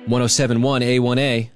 1071 A1A.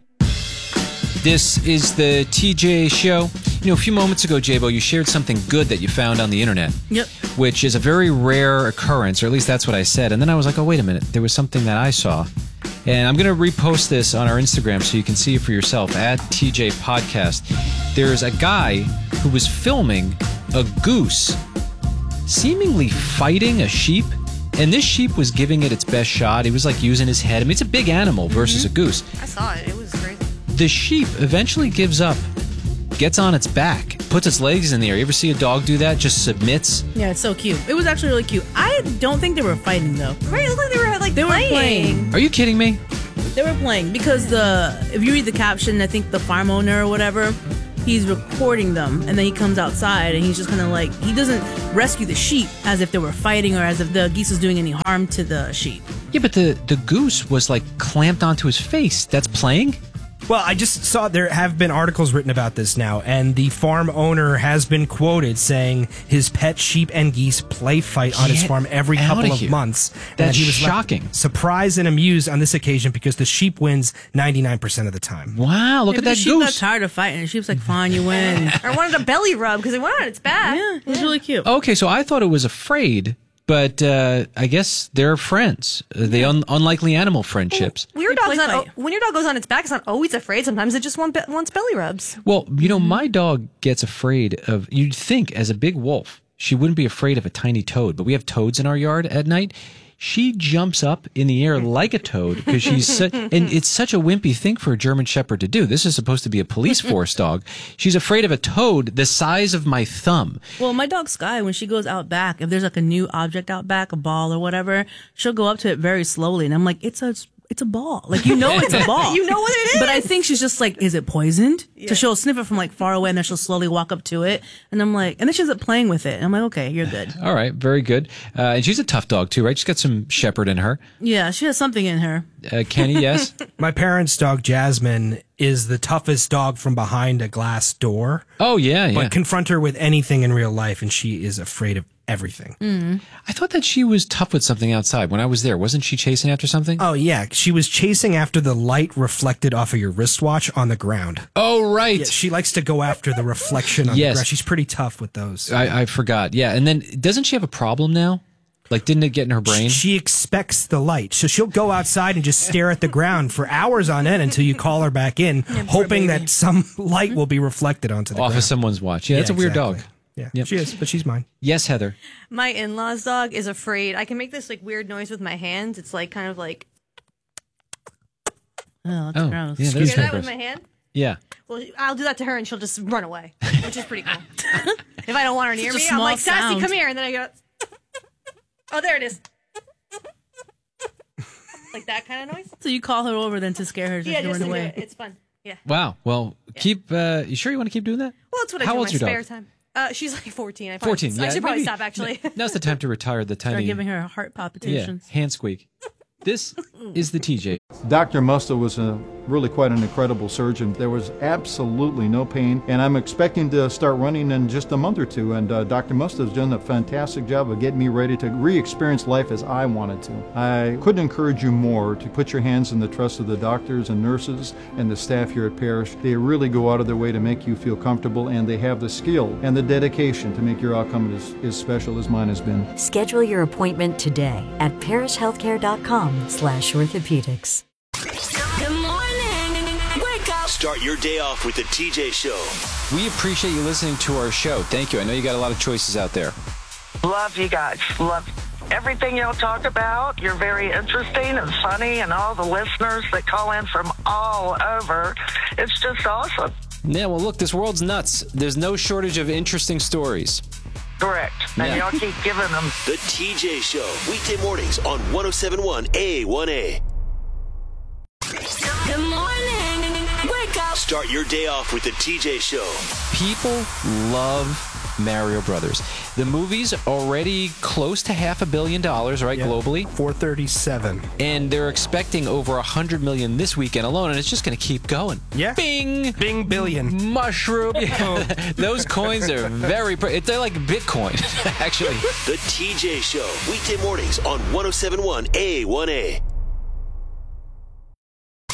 This is the TJ Show. You know, a few moments ago, J-Bo, you shared something good that you found on the internet. Yep. Which is a very rare occurrence, or at least that's what I said. And then I was like, oh, wait a minute. There was something that I saw. And I'm going to repost this on our Instagram so you can see it for yourself, at TJ Podcast. There's a guy who was filming a goose seemingly fighting a sheep. And this sheep was giving it its best shot. He was like using his head. I mean, it's a big animal versus a goose. I saw it. It was crazy. The sheep eventually gives up, gets on its back, puts its legs in the air. You ever see a dog do that? Just submits? Yeah, it's so cute. It was actually really cute. I don't think they were fighting, though. Right, it looked like they were They were playing. Are you kidding me? They were playing because if you read the caption, I think the farm owner or whatever, he's recording them, and then he comes outside and he's just kind of like, he doesn't rescue the sheep as if they were fighting or as if the geese was doing any harm to the sheep. Yeah, but the goose was like clamped onto his face. That's playing? Well, I just saw there have been articles written about this now, and the farm owner has been quoted saying his pet sheep and geese play fight on his farm every couple of months. That's he was shocking. Surprised and amused on this occasion because the sheep wins 99% of the time. Wow, look at that the sheep got goose. tired of fighting, and the sheep's like, fine, you win. Or wanted a belly rub because it went on its back. Yeah, it was really cute. Okay, so I thought it was afraid, but I guess they're friends. The unlikely animal friendships. When your play dog fight. goes on its back, it's not always afraid. Sometimes it just wants belly rubs. Well, you know, my dog gets afraid of, you'd think as a big wolf, she wouldn't be afraid of a tiny toad, but we have toads in our yard at night. She jumps up in the air like a toad because she's and it's such a wimpy thing for a German Shepherd to do. This is supposed to be a police force dog. She's afraid of a toad the size of my thumb. Well, my dog Sky, when she goes out back, if there's like a new object out back, a ball or whatever, she'll go up to it very slowly, and I'm like, it's a ball. Like, you know it's a ball. You know what it is. But I think she's just like, is it poisoned? Yeah. So she'll sniff it from like far away, and then she'll slowly walk up to it. And I'm like, and then she ends up playing with it. And I'm like, okay, you're good. All right, very good. And she's a tough dog too, right? She's got some Shepherd in her. Yeah, she has something in her. Kenny, yes? My parents' dog, Jasmine, is the toughest dog from behind a glass door. Oh, yeah. But confront her with anything in real life, and she is afraid of everything. I thought that she was tough with something outside. When I was there, wasn't she chasing after something? Oh, yeah. She was chasing after the light reflected off of your wristwatch on the ground. Oh, right. Yeah, she likes to go after the reflection on the ground. She's pretty tough with those. I forgot. Yeah. And then doesn't she have a problem now? Like, didn't it get in her brain? She expects the light. So she'll go outside and just stare at the ground for hours on end until you call her back in, hoping that some light will be reflected onto the ground. Off of someone's watch. Yeah, that's a weird dog. Yeah, Yep. she is, but she's mine. Yes, Heather. My in-laws' dog is afraid. I can make this like weird noise with my hands. It's like kind of like. Oh, that's gross. Yeah, You hear that with my hand? Yeah. Well, I'll do that to her and she'll just run away, which is pretty cool. If I don't want her near Such a me, I'm like, small Sassy, sound. come here. And then I go, oh, there it is. Like that kind of noise? So you call her over then to scare her, Yeah, to just run to do away. it. It's fun. Yeah. Wow. Well, keep. You sure you want to keep doing that? Well, it's what How I do in my old's your spare dog? time. She's like 14. 14. I Yeah, should probably maybe- stop, actually. Now's the time to retire the Start tiny. giving her heart palpitations. Yeah, hand squeak. This is the TJ. Dr. Musto was really quite an incredible surgeon. There was absolutely no pain, and I'm expecting to start running in just a month or two, and Dr. Musto has done a fantastic job of getting me ready to re-experience life as I wanted to. I couldn't encourage you more to put your hands in the trust of the doctors and nurses and the staff here at Parrish. They really go out of their way to make you feel comfortable, and they have the skill and the dedication to make your outcome as special as mine has been. Schedule your appointment today at parishhealthcare.com/orthopedics. Good morning. Wake up. Start your day off with the TJ Show. We appreciate you listening to our show. Thank you. I know you got a lot of choices out there. Love you guys. Love everything y'all talk about. You're very interesting and funny, and all the listeners that call in from all over. It's just awesome. Yeah, well, look, this world's nuts. There's no shortage of interesting stories. Correct. And y'all keep giving them. The TJ Show. Weekday mornings on 1071 A1A. Good morning. Wake up. Start your day off with the TJ Show. People love Mario Brothers. The movie's already close to $500 million, right, globally? 437. And they're expecting over $100 million this weekend alone, and it's just going to keep going. Yeah. Bing! Bing billion. Mushroom. Yeah. Those coins are very... They're like Bitcoin, actually. The TJ Show. Weekday mornings on 1071 A1A.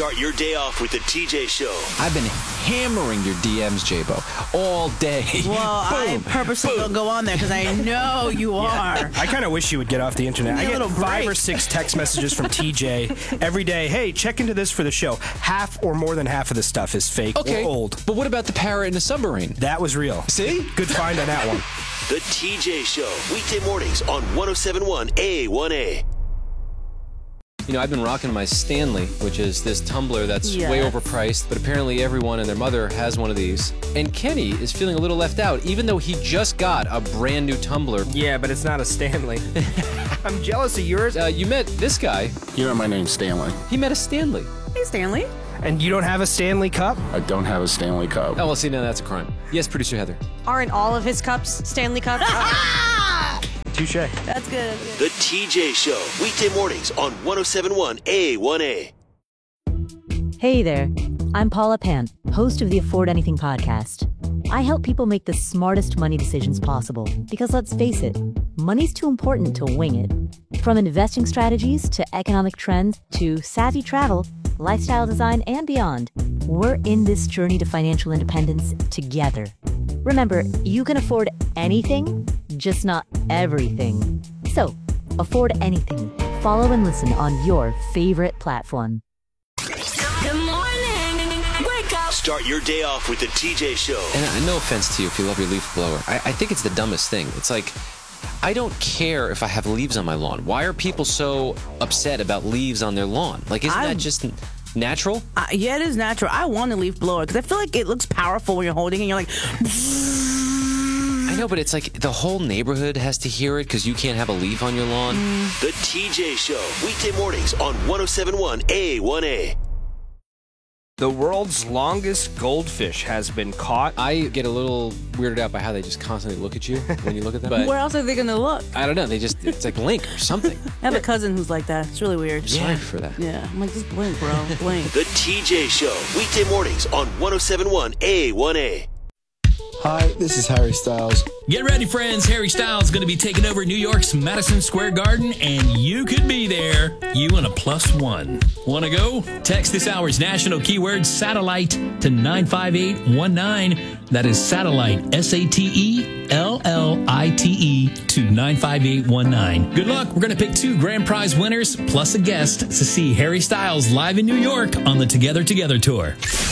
Start your day off with the TJ Show. I've been hammering your DMs, J-Bo, all day. Well, I purposely don't go on there because I know you are. I kind of wish you would get off the internet. I get 5 or 6 text messages from TJ every day. Hey, check into this for the show. Half or more than half of the stuff is fake or old. But what about the parrot in the submarine? That was real. See? Good find on that one. The TJ Show, weekday mornings on 107.1 A1A. You know, I've been rocking my Stanley, which is this tumbler that's way overpriced, but apparently everyone and their mother has one of these. And Kenny is feeling a little left out, even though he just got a brand new tumbler. Yeah, but it's not a Stanley. I'm jealous of yours. You met this guy. You know, my name's Stanley. He met a Stanley. Hey, Stanley. And you don't have a Stanley Cup? I don't have a Stanley Cup. Oh, well, see, now that's a crime. Yes, producer Heather. Aren't all of his cups Stanley Cups? Touche. That's good. The TJ Show, weekday mornings on 107.1 A1A. Hey there, I'm Paula Pant, host of the Afford Anything podcast. I help people make the smartest money decisions possible because let's face it, money's too important to wing it. From investing strategies to economic trends to savvy travel, lifestyle design, and beyond, we're in this journey to financial independence together. Remember, you can afford anything, just not everything. So, afford anything. Follow and listen on your favorite platform. Good morning. Wake up. Start your day off with the TJ Show. And no offense to you if you love your leaf blower. I think it's the dumbest thing. It's like, I don't care if I have leaves on my lawn. Why are people so upset about leaves on their lawn? Like, isn't that just natural? Yeah, it is natural. I want a leaf blower because I feel like it looks powerful when you're holding it and you're like... I know, but it's like the whole neighborhood has to hear it because you can't have a leaf on your lawn. The TJ Show, weekday mornings on 107.1 A1A. The world's longest goldfish has been caught. I get a little weirded out by how they just constantly look at you when you look at them. But where else are they going to look? I don't know. It's like blink or something. I have a cousin who's like that. It's really weird. Sorry for that. Yeah. I'm like, just blink, bro. Blink. The TJ Show, weekday mornings on 107.1 A1A. Hi, this is Harry Styles. Get ready, friends. Harry Styles is going to be taking over New York's Madison Square Garden, and you could be there. You and a +1. Want to go? Text this hour's national keyword satellite to 95819. That is satellite, SATELLITE to 95819. Good luck. We're going to pick 2 grand prize winners plus a guest to see Harry Styles live in New York on the Together Together Tour.